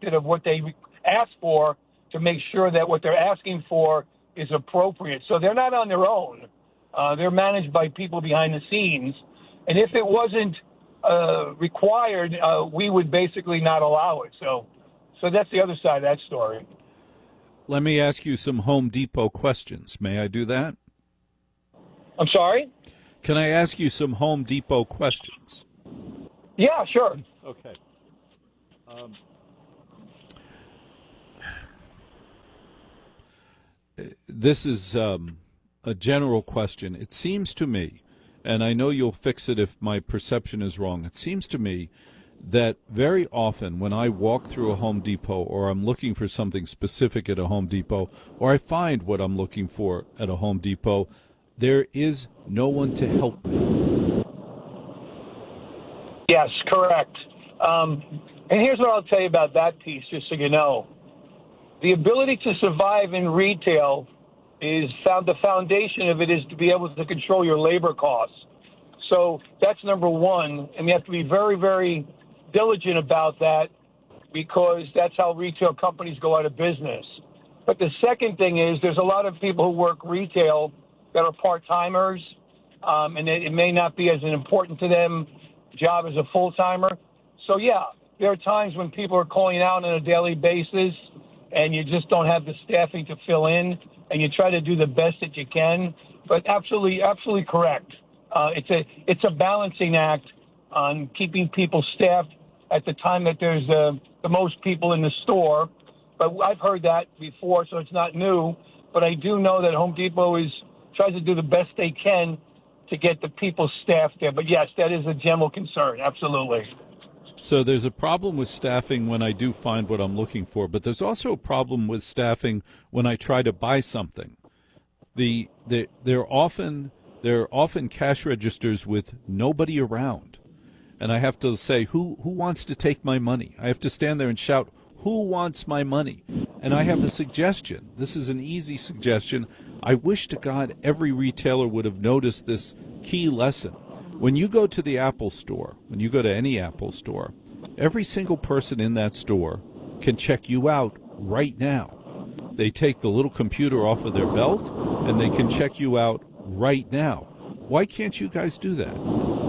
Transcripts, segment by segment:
expected of what they ask for to make sure that what they're asking for is appropriate. So they're not on their own. They're managed by people behind the scenes. And if it wasn't required, we would basically not allow it. So that's the other side of that story. Let me ask you some Home Depot questions. May I do that? I'm sorry? Can I ask you some Home Depot questions? Yeah, sure. Okay. This is a general question. It seems to me, and I know you'll fix it if my perception is wrong, it seems to me that very often when I walk through a Home Depot or I'm looking for something specific at a Home Depot or I find what I'm looking for at a Home Depot, there is no one to help me. Yes, correct. And here's what I'll tell you about that piece, just so you know. The ability to survive in retail is the foundation of it is to be able to control your labor costs. So that's number one, and we have to be very, very diligent about that because that's how retail companies go out of business. But the second thing is there's a lot of people who work retail that are part-timers, and it may not be as important to them job as a full-timer. So, yeah, there are times when people are calling out on a daily basis and you just don't have the staffing to fill in, and you try to do the best that you can. But absolutely correct. It's a balancing act on keeping people staffed at the time that there's the most people in the store. But I've heard that before, so it's not new. But I do know that Home Depot tries to do the best they can to get the people staffed there. But, yes, that is a general concern, absolutely. So there's a problem with staffing when I do find what I'm looking for, but there's also a problem with staffing when I try to buy something. There are often cash registers with nobody around, and I have to say, who wants to take my money? I have to stand there and shout, who wants my money? And I have a suggestion. This is an easy suggestion. I wish to God every retailer would have noticed this key lesson. When you go to the Apple store, when you go to any Apple store, every single person in that store can check you out right now. They take the little computer off of their belt, and they can check you out right now. Why can't you guys do that?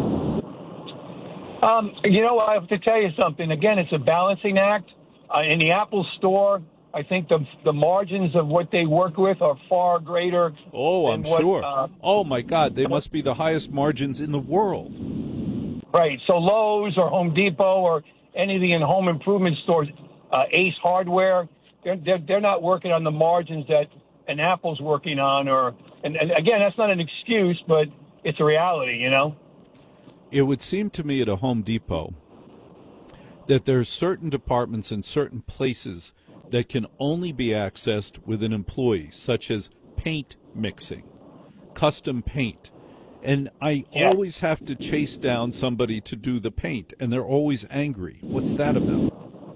I have to tell you something. Again, it's a balancing act. In the Apple store, I think the margins of what they work with are far greater. Oh, I'm sure. Oh, my God. They must be the highest margins in the world. Right. So Lowe's or Home Depot or any of the home improvement stores, Ace Hardware, they're not working on the margins that an Apple's working on. And again, that's not an excuse, but it's a reality, you know? It would seem to me at a Home Depot that there are certain departments and certain places that can only be accessed with an employee, such as paint mixing, custom paint. And I always have to chase down somebody to do the paint, and they're always angry. What's that about?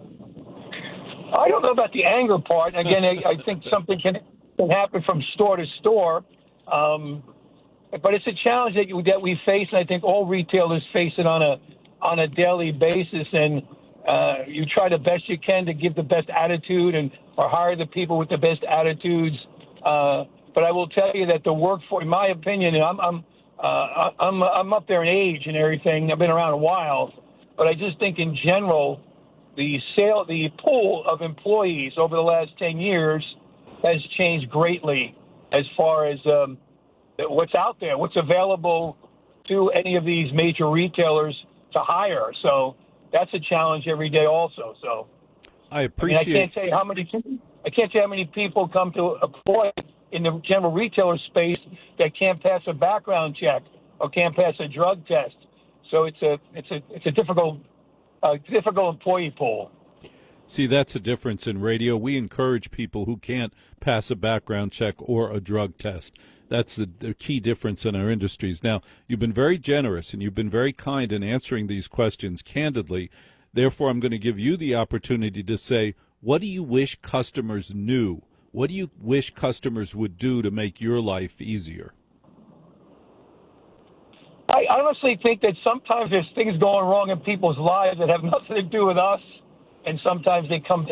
I don't know about the anger part. Again, I think something can happen from store to store. But it's a challenge that we face, and I think all retailers face it on a daily basis. And you try the best you can to give the best attitude or hire the people with the best attitudes. But I will tell you that the workforce, in my opinion, and I'm up there in age and everything. I've been around a while, but I just think in general, the pool of employees over the last 10 years has changed greatly as far as what's out there, what's available to any of these major retailers to hire. So that's a challenge every day also. So I appreciate. I can't tell you how many people come to apply in the general retailer space that can't pass a background check or can't pass a drug test. So it's a difficult employee pool. See, that's a difference in radio. We encourage people who can't pass a background check or a drug test. That's the key difference in our industries. Now, you've been very generous and you've been very kind in answering these questions candidly. Therefore, I'm going to give you the opportunity to say, what do you wish customers knew? What do you wish customers would do to make your life easier? I honestly think that sometimes there's things going wrong in people's lives that have nothing to do with us, and sometimes they come